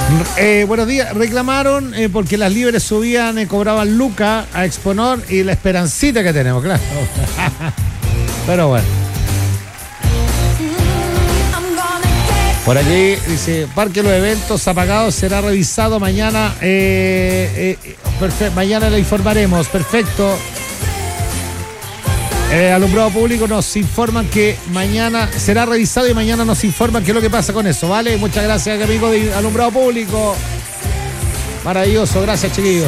Buenos días. Reclamaron porque las libres subían, cobraban lucas a Exponor y la esperancita que tenemos, claro. Pero bueno. Por allí dice, Parque Los Eventos Apagados será revisado mañana. Mañana le informaremos. Perfecto. Alumbrado Público nos informan que mañana será revisado y mañana nos informan qué es lo que pasa con eso, ¿vale? Muchas gracias, amigo de Alumbrado Público. Maravilloso, gracias, chiquillos.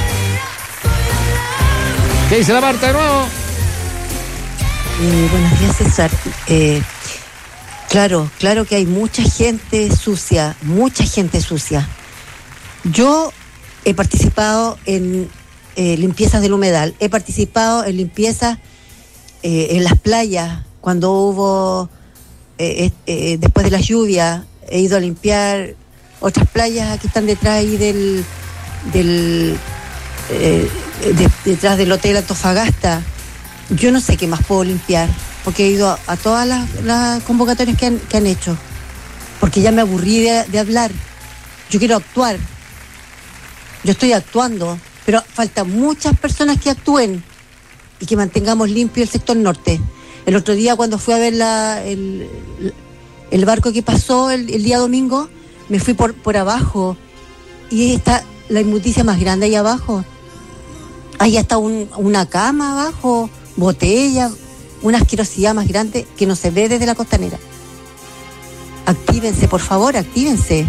¿Qué dice la Marta de nuevo? Buenos días, César. Claro que hay mucha gente sucia. Yo he participado en limpiezas del humedal, he participado en limpiezas en las playas, cuando hubo, después de las lluvias, he ido a limpiar otras playas que están detrás ahí detrás del Hotel Antofagasta. Yo no sé qué más puedo limpiar, porque he ido a todas las convocatorias que han hecho, porque ya me aburrí de hablar. Yo quiero actuar. Yo estoy actuando, pero faltan muchas personas que actúen y que mantengamos limpio el sector norte. El otro día, cuando fui a ver el barco que pasó el día domingo, me fui por abajo y está la inmundicia más grande ahí abajo. Ahí está una cama abajo, botella, una asquerosidad más grande que no se ve desde la costanera. Actívense, por favor, actívense.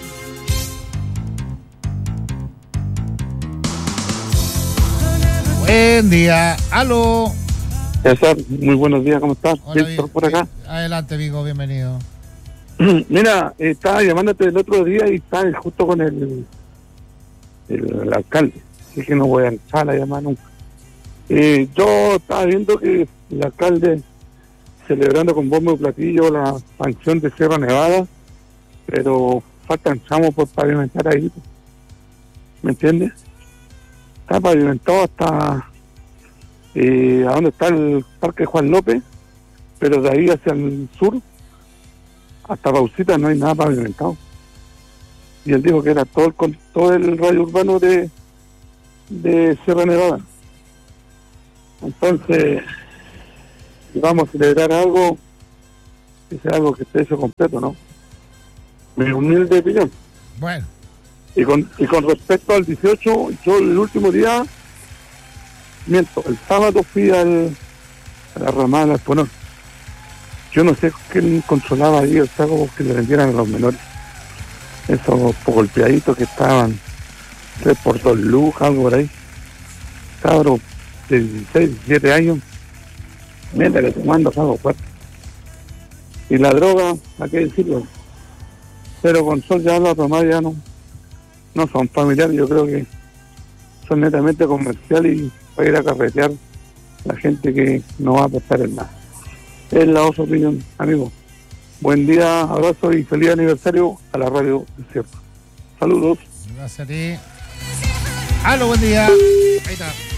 Buen día, aló. César, muy buenos días, ¿cómo estás? Hola, Víctor, por acá. Adelante, Vigo, bienvenido. Mira, estaba llamándote el otro día y estaba justo con el alcalde. Así que no voy a entrar a la llamada nunca. Yo estaba viendo que el alcalde celebrando con bombo y platillo la expansión de Sierra Nevada, pero faltan tramos por pavimentar ahí. ¿Me entiendes? Está pavimentado hasta a donde está el Parque Juan López, pero de ahí hacia el sur hasta Pausita no hay nada pavimentado. Y él dijo que era todo el radio urbano de Sierra Nevada. Entonces, si vamos a celebrar algo, que sea algo que esté hecho completo, ¿no? Mi humilde opinión. Bueno. Y con respecto al 18, yo el último día, el sábado fui a la ramada del Exponor. Yo no sé quién controlaba ahí el saco que le vendieran a los menores. Esos golpeaditos que estaban 3 por 2 lucas, algo por ahí. Cabros de 16, 17 años, métale tomando algo fuerte. Y la droga, ¿a qué decirlo? Pero con sol ya la tomada ya no son familiares, yo creo que son netamente comerciales y para ir a carretear la gente que no va a apostar en nada. Es la otra opinión, amigo. Buen día, abrazo y feliz aniversario a la Radio Desierto. Saludos. Gracias a ti. Aló, buen día. Ahí está.